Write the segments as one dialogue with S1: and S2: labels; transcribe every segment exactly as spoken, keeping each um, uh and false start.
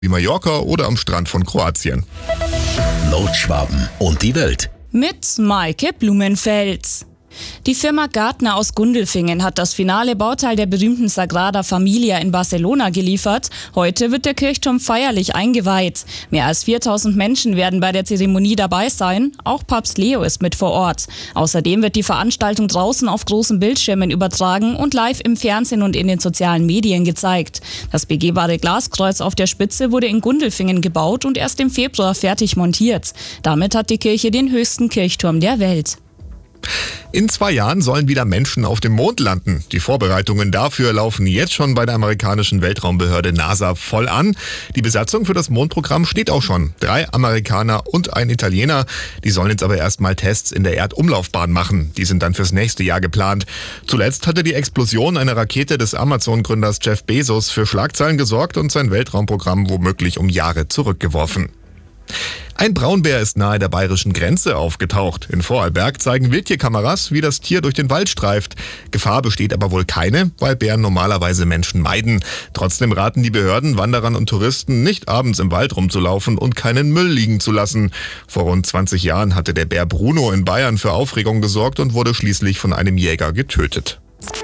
S1: wie Mallorca oder am Strand von Kroatien.
S2: Nordschwaben und die Welt.
S3: Mit Maike Blumenfeld. Die Firma Gartner aus Gundelfingen hat das finale Bauteil der berühmten Sagrada Familia in Barcelona geliefert. Heute wird der Kirchturm feierlich eingeweiht. Mehr als viertausend Menschen werden bei der Zeremonie dabei sein. Auch Papst Leo ist mit vor Ort. Außerdem wird die Veranstaltung draußen auf großen Bildschirmen übertragen und live im Fernsehen und in den sozialen Medien gezeigt. Das begehbare Glaskreuz auf der Spitze wurde in Gundelfingen gebaut und erst im Februar fertig montiert. Damit hat die Kirche den höchsten Kirchturm der Welt.
S1: In zwei Jahren sollen wieder Menschen auf dem Mond landen. Die Vorbereitungen dafür laufen jetzt schon bei der amerikanischen Weltraumbehörde NASA voll an. Die Besatzung für das Mondprogramm steht auch schon. Drei Amerikaner und ein Italiener. Die sollen jetzt aber erstmal Tests in der Erdumlaufbahn machen. Die sind dann fürs nächste Jahr geplant. Zuletzt hatte die Explosion einer Rakete des Amazon-Gründers Jeff Bezos für Schlagzeilen gesorgt und sein Weltraumprogramm womöglich um Jahre zurückgeworfen. Ein Braunbär ist nahe der bayerischen Grenze aufgetaucht. In Vorarlberg zeigen Wildtierkameras, wie das Tier durch den Wald streift. Gefahr besteht aber wohl keine, weil Bären normalerweise Menschen meiden. Trotzdem raten die Behörden Wanderern und Touristen, nicht abends im Wald rumzulaufen und keinen Müll liegen zu lassen. Vor rund zwanzig Jahren hatte der Bär Bruno in Bayern für Aufregung gesorgt und wurde schließlich von einem Jäger getötet.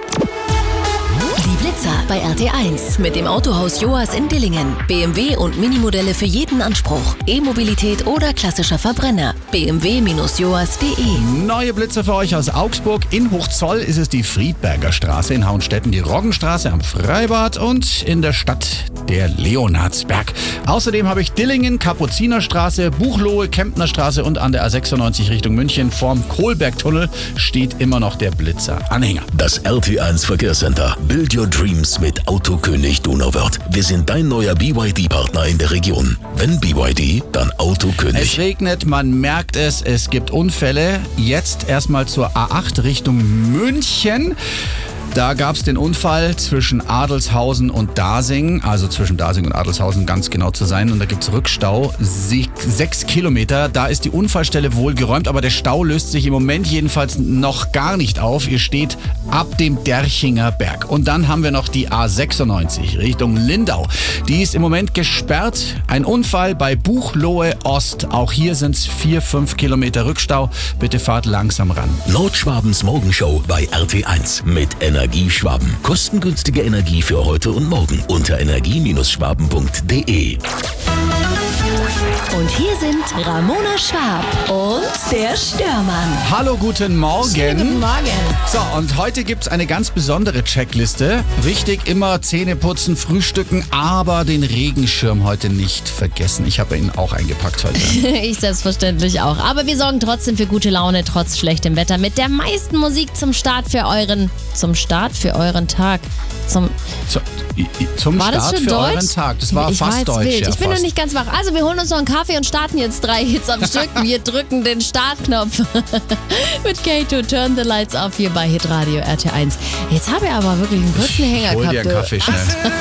S4: Die Blitzer bei R T eins mit dem Autohaus Joas in Dillingen. B M W und Minimodelle für jeden Anspruch. E-Mobilität oder klassischer Verbrenner. b m w Bindestrich joas punkt de.
S5: Neue Blitzer für euch aus Augsburg. In Hochzoll ist es die Friedberger Straße, in Hauenstetten die Roggenstraße am Freibad und in der Stadt der Leonhardsberg. Außerdem habe ich Dillingen, Kapuzinerstraße, Buchlohe, Kemptnerstraße und an der A sechsundneunzig Richtung München vorm Kohlbergtunnel steht immer noch der Blitzer-Anhänger.
S2: Das R T eins Verkehrscenter. Build your dreams mit Autokönig Donauwörth. Wir sind dein neuer B Y D-Partner in der Region. Wenn B Y D, dann Autokönig.
S5: Es regnet, man merkt es, es gibt Unfälle. Jetzt erstmal zur A acht Richtung München. Da gab es den Unfall zwischen Adelshausen und Dasing, also zwischen Dasing und Adelshausen ganz genau zu sein. Und da gibt es Rückstau, sie- sechs Kilometer. Da ist die Unfallstelle wohl geräumt, aber der Stau löst sich im Moment jedenfalls noch gar nicht auf. Ihr steht ab dem Derchinger Berg. Und dann haben wir noch die A sechsundneunzig Richtung Lindau. Die ist im Moment gesperrt. Ein Unfall bei Buchlohe Ost. Auch hier sind es vier, fünf Kilometer Rückstau. Bitte fahrt langsam ran.
S2: Nordschwabens Morgenshow bei R T eins mit Energie Schwaben. Kostengünstige Energie für heute und morgen unter energie Bindestrich schwaben punkt de.
S4: Und hier sind Ramona Schwab und der Störmann.
S5: Hallo, guten Morgen.
S4: Guten Morgen.
S5: So, und heute gibt's eine ganz besondere Checkliste. Wichtig, immer Zähne putzen, frühstücken, aber den Regenschirm heute nicht vergessen. Ich habe ihn auch eingepackt heute.
S6: Ich selbstverständlich auch. Aber wir sorgen trotzdem für gute Laune, trotz schlechtem Wetter. Mit der meisten Musik zum Start für euren, zum Start für euren Tag. Zum,
S5: Zu, i- i- zum
S6: war das
S5: Start
S6: schon
S5: für
S6: Deutsch?
S5: euren Tag. Das war
S6: ich
S5: fast
S6: war jetzt
S5: Deutsch.
S6: wild.
S5: Ja,
S6: Ich bin noch
S5: fast.
S6: nicht ganz wach. Also wir holen uns noch einen Kaffee und starten jetzt drei Hits am Stück. Wir drücken den Startknopf mit K zwei Turn the Lights Off hier bei Hitradio R T eins. Jetzt habe ich aber wirklich einen kurzen Hänger
S5: Hol dir
S6: gehabt.
S5: einen
S6: du.
S5: Kaffee schnell.